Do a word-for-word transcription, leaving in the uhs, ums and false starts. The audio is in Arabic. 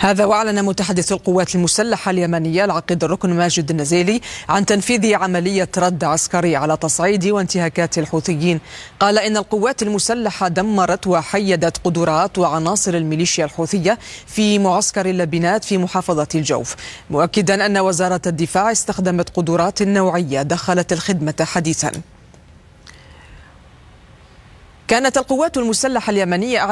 هذا وأعلن متحدث القوات المسلحة اليمنية العقيد الركن ماجد النزيلي عن تنفيذ عملية رد عسكري على تصعيد وانتهاكات الحوثيين. قال إن القوات المسلحة دمرت وحيدت قدرات وعناصر الميليشيا الحوثية في معسكر اللبنات في محافظة الجوف، مؤكدا أن وزارة الدفاع استخدمت قدرات نوعية دخلت الخدمة حديثا. كانت القوات المسلحة اليمنية